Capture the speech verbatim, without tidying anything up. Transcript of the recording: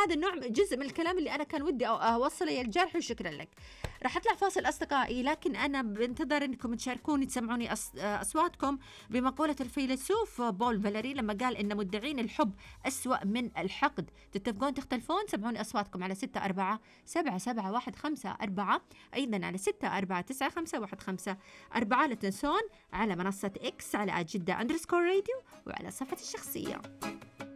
هذا النوع جزء من الكلام اللي أنا كان ودي أوصله يا الجرح، وشكرا لك. راح أطلع فاصل أصدقائي، لكن أنا بنتظر أنكم تشاركوني تسمعوني أصواتكم بمقولة الفيلسوف بول فاليري لما قال إن مدعين الحب أسوأ من الحقد. تتفقون تختلفون؟ سمعوني أصواتكم على ستة أربعة سبعة سبعة واحد خمسة أربعة، أيضا على ستة أربعة تسعة خمسة واحد خمسة أربعة. لا تنسون على منصة إكس على جدة أندرسكور راديو وعلى صفحتي الشخصية.